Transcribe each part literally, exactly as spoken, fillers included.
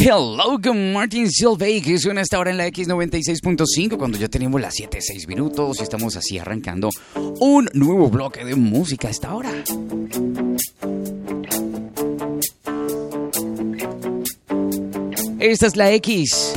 Hello, con Martin Solveig, que suena hasta ahora en la X noventa y seis punto cinco, cuando ya tenemos las siete, seis minutos y estamos así arrancando un nuevo bloque de música a esta hora. Esta es la X,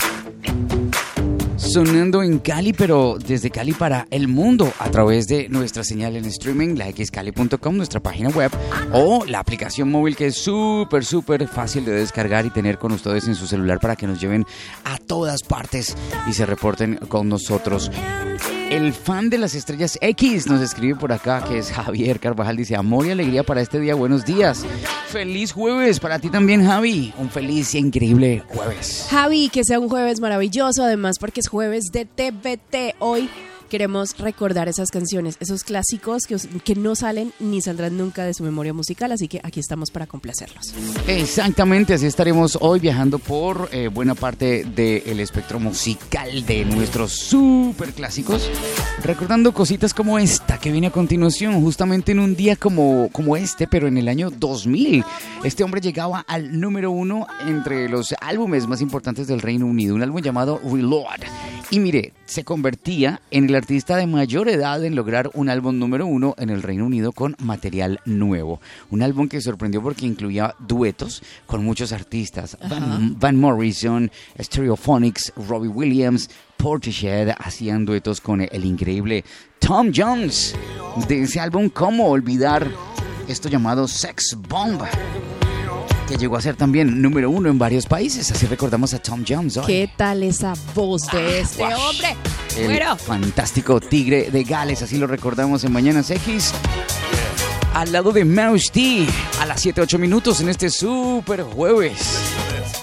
sonando en Cali, pero desde Cali para el mundo a través de nuestra señal en streaming, la x cali punto com, nuestra página web, o la aplicación móvil, que es súper, súper fácil de descargar y tener con ustedes en su celular para que nos lleven a todas partes y se reporten con nosotros. El fan de las estrellas X nos escribe por acá, que es Javier Carvajal, dice: amor y alegría para este día, buenos días. Feliz jueves para ti también, Javi. Un feliz y increíble jueves. Javi, que sea un jueves maravilloso, además porque es jueves de T V T. Hoy queremos recordar esas canciones, esos clásicos que, que no salen ni saldrán nunca de su memoria musical, así que aquí estamos para complacerlos. Exactamente, así estaremos hoy viajando por eh, buena parte del espectro musical de nuestros super clásicos, recordando cositas como esta que viene a continuación, justamente en un día como, como este, pero en el año dos mil. Este hombre llegaba al número uno entre los álbumes más importantes del Reino Unido, un álbum llamado Reload. Y mire, se convertía en el artista de mayor edad en lograr un álbum número uno en el Reino Unido con material nuevo. Un álbum que sorprendió porque incluía duetos con muchos artistas. Van, Van Morrison, Stereophonics, Robbie Williams, Portishead hacían duetos con el increíble Tom Jones. De ese álbum, ¿cómo olvidar esto llamado Sex Bomb?, que llegó a ser también número uno en varios países. Así recordamos a Tom Jones hoy. ¿Qué tal esa voz de este ah, hombre? El Bueno. fantástico tigre de Gales, así lo recordamos en Mañanas X. Al lado de Mouse T, a las siete, ocho minutos en este super jueves.